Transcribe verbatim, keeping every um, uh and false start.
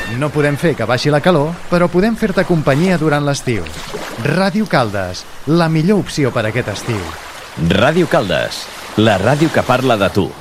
No podem fer que baixi la calor, però podem fer-te companyia durant l'estiu. Ràdio Caldes, la millor opció per aquest estiu. Ràdio Caldes, la ràdio que parla de tu.